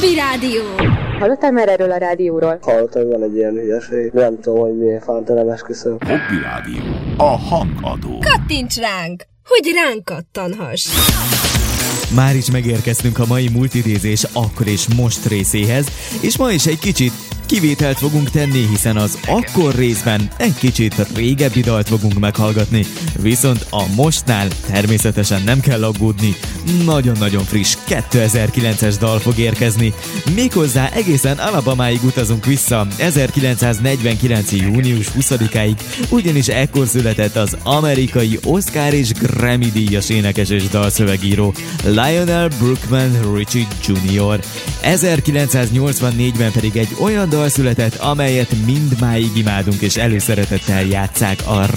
Hobby Rádió. Hallottál már erről a rádióról? Hallottam, hogy van egy ilyen hülyeség. Nem tudom, hogy miért fánt, nem esküszöm. Hobby Rádió. A hangadó. Kattints ránk, hogy ránk kattanhass. Már is megérkeztünk a mai multidézés akkor és most részéhez, és ma is egy kicsit kivételt fogunk tenni, hiszen az akkor részben egy kicsit régebbi dalt fogunk meghallgatni, viszont a mostnál természetesen nem kell aggódni, nagyon-nagyon friss 2009-es dal fog érkezni, méghozzá egészen Alabamáig utazunk vissza 1949. június 20-áig, ugyanis ekkor született az amerikai Oscar és Grammy díjas énekes és dalszövegíró Lionel Brookman Richie Jr. 1984-ben pedig egy olyan dal született, amelyet mindmáig imádunk és előszeretettel játsszák a